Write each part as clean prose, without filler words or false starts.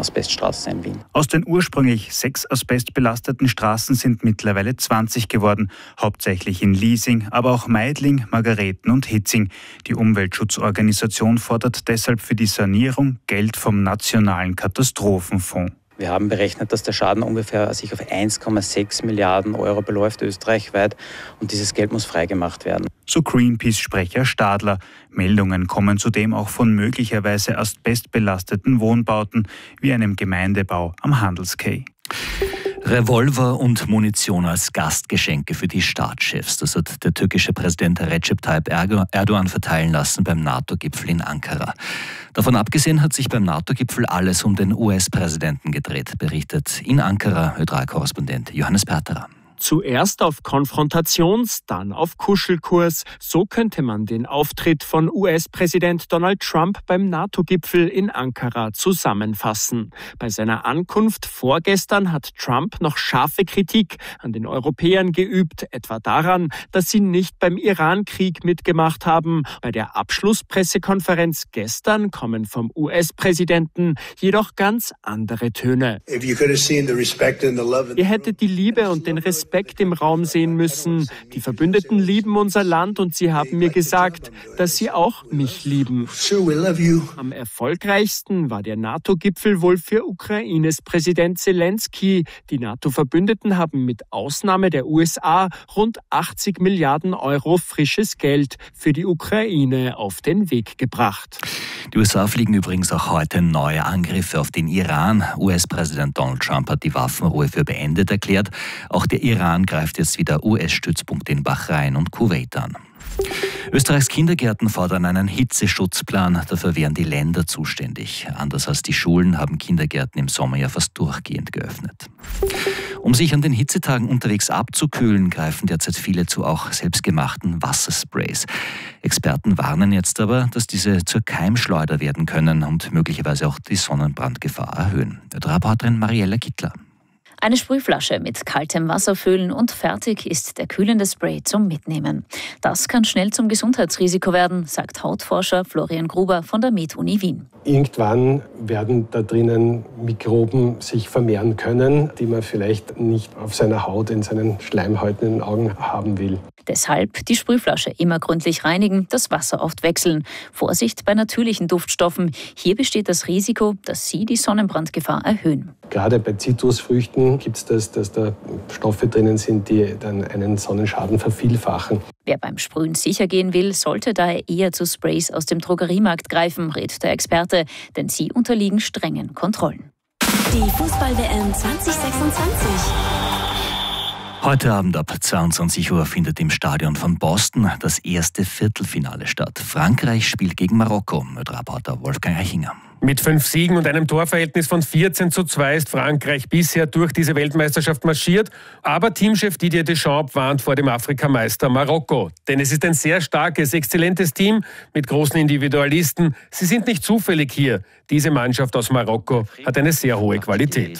Asbeststraßen in Wien. Aus den ursprünglich 6 asbestbelasteten Straßen sind mittlerweile 20 geworden, hauptsächlich in Liesing, aber auch Meidling, Margareten und Hitzing. Die Umweltschutzorganisation fordert deshalb für die Sanierung Geld vom Nationalen Katastrophenfonds. Wir haben berechnet, dass der Schaden ungefähr sich auf 1,6 Milliarden Euro beläuft österreichweit und dieses Geld muss freigemacht werden. So Greenpeace-Sprecher Stadler. Meldungen kommen zudem auch von möglicherweise asbestbelasteten Wohnbauten wie einem Gemeindebau am Handelskay. Revolver und Munition als Gastgeschenke für die Staatschefs. Das hat der türkische Präsident Recep Tayyip Erdogan verteilen lassen beim NATO-Gipfel in Ankara. Davon abgesehen hat sich beim NATO-Gipfel alles um den US-Präsidenten gedreht, berichtet in Ankara Ö3-Korrespondent Johannes Perterer. Zuerst auf Konfrontations-, dann auf Kuschelkurs. So könnte man den Auftritt von US-Präsident Donald Trump beim NATO-Gipfel in Ankara zusammenfassen. Bei seiner Ankunft vorgestern hat Trump noch scharfe Kritik an den Europäern geübt, etwa daran, dass sie nicht beim Iran-Krieg mitgemacht haben. Bei der Abschlusspressekonferenz gestern kommen vom US-Präsidenten jedoch ganz andere Töne. Ihr hättet die Liebe und den Respekt im Raum sehen müssen. Die Verbündeten lieben unser Land und sie haben mir gesagt, dass sie auch mich lieben. Am erfolgreichsten war der NATO-Gipfel wohl für Ukraines Präsident Zelensky. Die NATO-Verbündeten haben mit Ausnahme der USA rund 80 Milliarden Euro frisches Geld für die Ukraine auf den Weg gebracht. Die USA fliegen übrigens auch heute neue Angriffe auf den Iran. US-Präsident Donald Trump hat die Waffenruhe für beendet erklärt. Auch der Iran greift jetzt wieder US-Stützpunkte in Bahrain und Kuwait an. Österreichs Kindergärten fordern einen Hitzeschutzplan. Dafür wären die Länder zuständig. Anders als die Schulen haben Kindergärten im Sommer ja fast durchgehend geöffnet. Um sich an den Hitzetagen unterwegs abzukühlen, greifen derzeit viele zu auch selbstgemachten Wassersprays. Experten warnen jetzt aber, dass diese zur Keimschleuder werden können und möglicherweise auch die Sonnenbrandgefahr erhöhen. Reporterin Mariella Kittler. Eine Sprühflasche mit kaltem Wasser füllen und fertig ist der kühlende Spray zum Mitnehmen. Das kann schnell zum Gesundheitsrisiko werden, sagt Hautforscher Florian Gruber von der MedUni Wien. Irgendwann werden da drinnen Mikroben sich vermehren können, die man vielleicht nicht auf seiner Haut, in seinen Schleimhäuten, in den Augen haben will. Deshalb die Sprühflasche immer gründlich reinigen, das Wasser oft wechseln. Vorsicht bei natürlichen Duftstoffen. Hier besteht das Risiko, dass sie die Sonnenbrandgefahr erhöhen. Gerade bei Zitrusfrüchten gibt es das, dass da Stoffe drinnen sind, die dann einen Sonnenschaden vervielfachen. Wer beim Sprühen sicher gehen will, sollte daher eher zu Sprays aus dem Drogeriemarkt greifen, rät der Experte, denn sie unterliegen strengen Kontrollen. Die Fußball-WM 2026. Heute Abend ab 22 Uhr findet im Stadion von Boston das erste Viertelfinale statt. Frankreich spielt gegen Marokko. Mit Reporter Wolfgang Reichinger. Mit 5 Siegen und einem Torverhältnis von 14:2 ist Frankreich bisher durch diese Weltmeisterschaft marschiert. Aber Teamchef Didier Deschamps warnt vor dem Afrikameister Marokko. Denn es ist ein sehr starkes, exzellentes Team mit großen Individualisten. Sie sind nicht zufällig hier. Diese Mannschaft aus Marokko hat eine sehr hohe Qualität.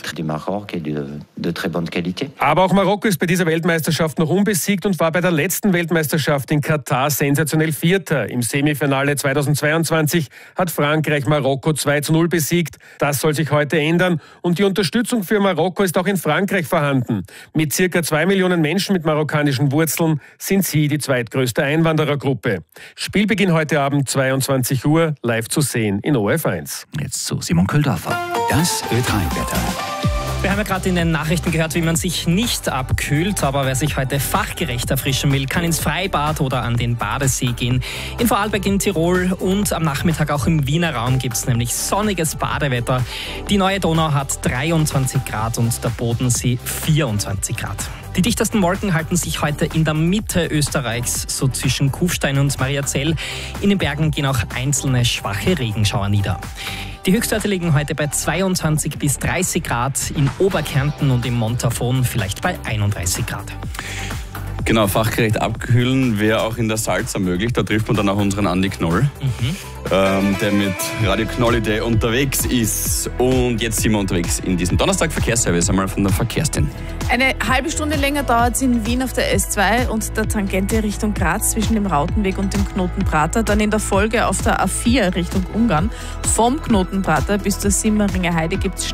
Aber auch Marokko ist bei dieser Weltmeisterschaft noch unbesiegt und war bei der letzten Weltmeisterschaft in Katar sensationell Vierter. Im Semifinale 2022 hat Frankreich Marokko 2:0 besiegt. Das soll sich heute ändern und die Unterstützung für Marokko ist auch in Frankreich vorhanden. Mit circa 2 Millionen Menschen mit marokkanischen Wurzeln sind sie die zweitgrößte Einwanderergruppe. Spielbeginn heute Abend 22 Uhr, live zu sehen in ORF1. Jetzt zu Simon Köldorfer. Das Ö3-Wetter. Wir haben ja gerade in den Nachrichten gehört, wie man sich nicht abkühlt, aber wer sich heute fachgerecht erfrischen will, kann ins Freibad oder an den Badesee gehen. In Vorarlberg, in Tirol und am Nachmittag auch im Wiener Raum gibt es nämlich sonniges Badewetter. Die neue Donau hat 23 Grad und der Bodensee 24 Grad. Die dichtesten Wolken halten sich heute in der Mitte Österreichs, so zwischen Kufstein und Mariazell. In den Bergen gehen auch einzelne schwache Regenschauer nieder. Die Höchstwerte liegen heute bei 22 bis 30 Grad, in Oberkärnten und im Montafon vielleicht bei 31 Grad. Genau, fachgerecht abkühlen wäre auch in der Salza möglich. Da trifft man dann auch unseren Andi Knoll, der mit Radio Knolliday unterwegs ist. Und jetzt sind wir unterwegs in diesem Donnerstag Verkehrsservice, einmal von der Verkehrstin. Eine halbe Stunde länger dauert es in Wien auf der S2 und der Tangente Richtung Graz zwischen dem Rautenweg und dem Knotenprater. Dann in der Folge auf der A4 Richtung Ungarn. Vom Knotenprater bis zur Simmeringer Heide gibt es